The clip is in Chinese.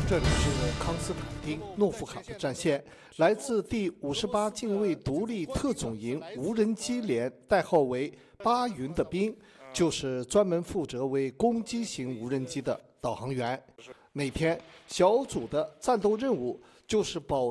这里是康斯坦丁诺夫卡的战线，来自第58近卫独立特种营无人机连，代号为巴云的兵，就是专门负责为攻击型无人机的导航员。每天小组的战斗任务就是保